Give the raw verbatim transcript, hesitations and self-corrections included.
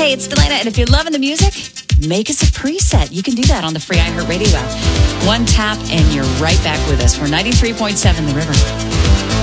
Hey, it's Delana, and if you're loving the music, make us a preset. You can do that on the free iHeartRadio app. One tap, and you're right back with us. We're ninety-three point seven The River.